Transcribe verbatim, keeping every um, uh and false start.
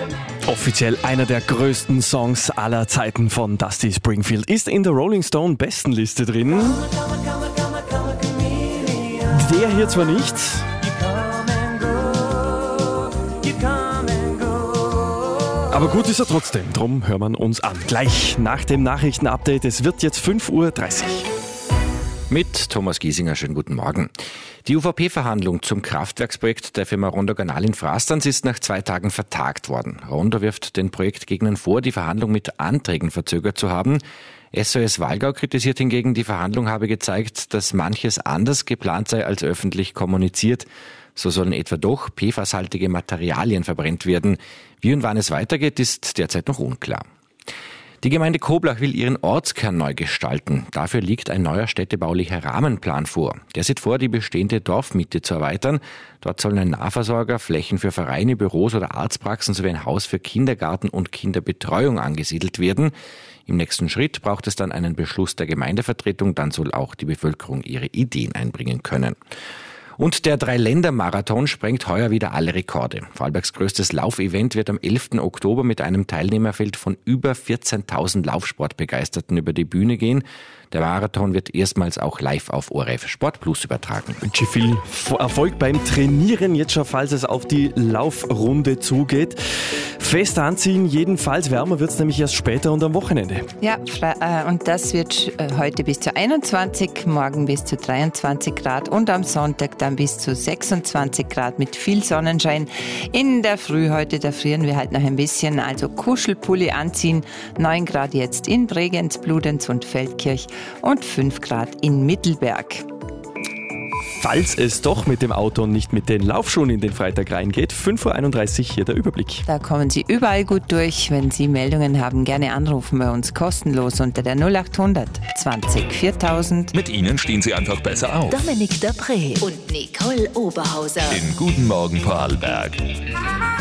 Offiziell einer der größten Songs aller Zeiten von Dusty Springfield ist in der Rolling Stone Bestenliste drin. Der hier zwar nicht, aber gut ist er trotzdem. Drum hören wir uns an. Gleich nach dem Nachrichtenupdate. Es wird jetzt fünf Uhr dreißig. Mit Thomas Giesinger, schönen guten Morgen. Die U V P-Verhandlung zum Kraftwerksprojekt der Firma Rondo Garnal in Frastanz ist nach zwei Tagen vertagt worden. Rondo wirft den Projektgegnern vor, die Verhandlung mit Anträgen verzögert zu haben. S O S Wallgau kritisiert hingegen, die Verhandlung habe gezeigt, dass manches anders geplant sei als öffentlich kommuniziert. So sollen etwa doch P F A S-haltige Materialien verbrennt werden. Wie und wann es weitergeht, ist derzeit noch unklar. Die Gemeinde Koblach will ihren Ortskern neu gestalten. Dafür liegt ein neuer städtebaulicher Rahmenplan vor. Der sieht vor, die bestehende Dorfmitte zu erweitern. Dort sollen ein Nahversorger, Flächen für Vereine, Büros oder Arztpraxen sowie ein Haus für Kindergarten und Kinderbetreuung angesiedelt werden. Im nächsten Schritt braucht es dann einen Beschluss der Gemeindevertretung. Dann soll auch die Bevölkerung ihre Ideen einbringen können. Und der Dreiländermarathon sprengt heuer wieder alle Rekorde. Vorarlbergs größtes Laufevent wird am elften Oktober mit einem Teilnehmerfeld von über vierzehntausend Laufsportbegeisterten über die Bühne gehen. Der Marathon wird erstmals auch live auf ORF Sport Plus übertragen. Ich wünsche viel Erfolg beim Trainieren, jetzt schon, falls es auf die Laufrunde zugeht. Fest anziehen, jedenfalls. Wärmer wird es nämlich erst später und am Wochenende. Ja, und das wird heute bis zu einundzwanzig, morgen bis zu dreiundzwanzig Grad und am Sonntag dann bis zu sechsundzwanzig Grad mit viel Sonnenschein. In der Früh heute, da frieren wir halt noch ein bisschen, also Kuschelpulli anziehen. neun Grad jetzt in Bregenz, Bludenz und Feldkirch und fünf Grad in Mittelberg. Falls es doch mit dem Auto und nicht mit den Laufschuhen in den Freitag reingeht, fünf Uhr einunddreißig hier der Überblick. Da kommen Sie überall gut durch. Wenn Sie Meldungen haben, gerne anrufen bei uns kostenlos unter der null acht hundert zwanzig viertausend. Mit ihnen stehen Sie einfach besser auf. Dominik Dapré und Nicole Oberhauser. In Guten Morgen Vorarlberg.